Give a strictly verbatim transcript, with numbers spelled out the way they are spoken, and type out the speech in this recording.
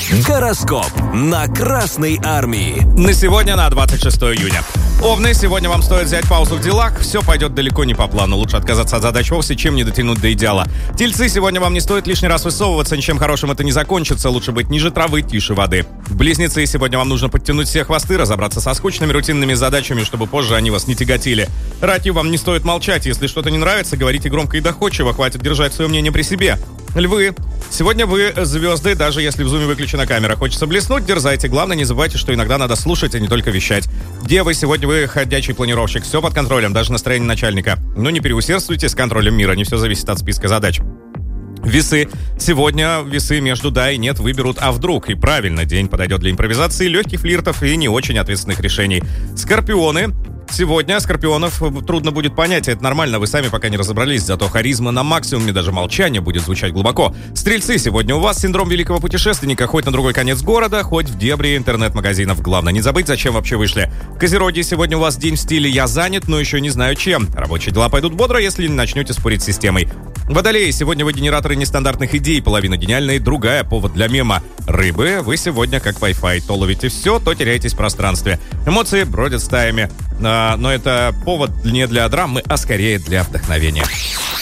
Гороскоп на Красной Армии. На сегодня, на двадцать шестое июня. Овны, сегодня вам стоит взять паузу в делах. Все пойдет далеко не по плану. Лучше отказаться от задач вовсе, чем не дотянуть до идеала. Тельцы, сегодня вам не стоит лишний раз высовываться. Ничем хорошим это не закончится. Лучше быть ниже травы, тише воды. Близнецы, сегодня вам нужно подтянуть все хвосты, разобраться со скучными рутинными задачами, чтобы позже они вас не тяготили. Раки, вам не стоит молчать. Если что-то не нравится, говорите громко и доходчиво. Хватит держать свое мнение при себе. Львы, сегодня вы звезды, даже если в зуме выключена камера. Хочется блеснуть, дерзайте. Главное, не забывайте, что иногда надо слушать, а не только вещать. Девы, сегодня вы ходячий планировщик. Все под контролем, даже настроение начальника. Но не переусердствуйте с контролем мира, не все зависит от списка задач. Весы. Сегодня весы между да и нет выберут, а вдруг. И правильно, день подойдет для импровизации, легких флиртов и не очень ответственных решений. Скорпионы. Сегодня скорпионов трудно будет понять, это нормально, вы сами пока не разобрались, зато харизма на максимуме, даже молчание будет звучать глубоко. Стрельцы, сегодня у вас синдром великого путешественника, хоть на другой конец города, хоть в дебри интернет-магазинов. Главное не забыть, зачем вообще вышли. Козероги, сегодня у вас день в стиле «я занят, но еще не знаю чем». Рабочие дела пойдут бодро, если не начнете спорить с системой. Водолеи, сегодня вы генераторы нестандартных идей, половина гениальная, другая повод для мема. Рыбы, вы сегодня как Wi-Fi, то ловите все, то теряетесь в пространстве. Эмоции бродят стаями, а, но это повод не для драмы, а скорее для вдохновения.